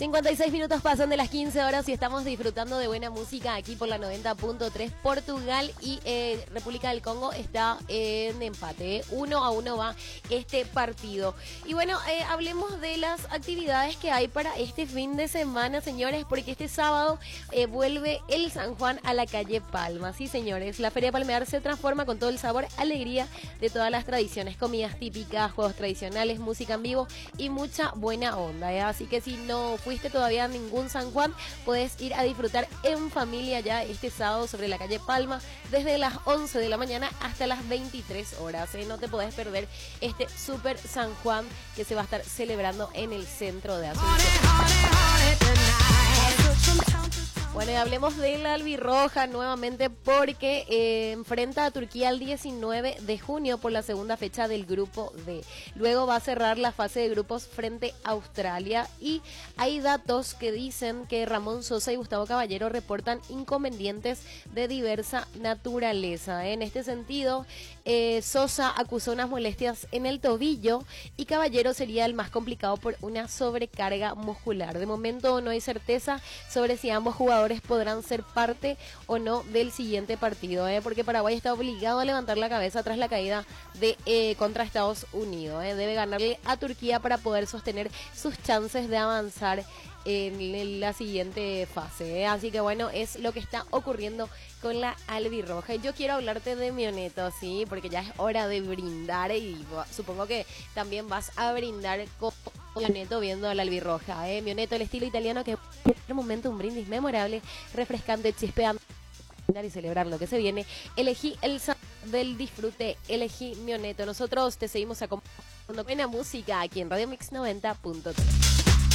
56 minutos pasan de las 15 horas y estamos disfrutando de buena música aquí por la 90.3. Portugal y República del Congo está en empate. 1-1 va este partido. Y bueno, hablemos de las actividades que hay para este fin de semana, señores, porque este sábado vuelve el San Juan a la calle Palma. Sí, señores, la Feria Palmear se transforma con todo el sabor, alegría de todas las tradiciones, comidas típicas, juegos tradicionales, música en vivo y mucha buena onda, ¿eh? Así que si no fuiste todavía a ningún San Juan, puedes ir a disfrutar en familia ya este sábado sobre la calle Palma desde las 11 de la mañana hasta las 23 horas, ¿eh? No te podés perder este super San Juan que se va a estar celebrando en el centro de Asunción. Bueno, y hablemos de la albirroja nuevamente porque enfrenta a Turquía el 19 de junio por la segunda fecha del grupo D. Luego va a cerrar la fase de grupos frente a Australia y hay datos que dicen que Ramón Sosa y Gustavo Caballero reportan inconvenientes de diversa naturaleza. En este sentido, Sosa acusó unas molestias en el tobillo y Caballero sería el más complicado por una sobrecarga muscular. De momento no hay certeza sobre si ambos jugadores podrán ser parte o no del siguiente partido, porque Paraguay está obligado a levantar la cabeza tras la caída de contra Estados Unidos. Debe ganarle a Turquía para poder sostener sus chances de avanzar en la siguiente fase, Así que bueno, es lo que está ocurriendo con la albirroja. Y yo quiero hablarte de Mioneto, sí, porque ya es hora de brindar y supongo que también vas a brindar con Mioneto viendo a la albirroja, Mioneto, el estilo italiano que en este momento un brindis memorable, refrescante, chispeante y celebrar lo que se viene. Elegí el del disfrute, elegí Mioneto. Nosotros te seguimos acompañando con buena música aquí en Radio Mix 90.3.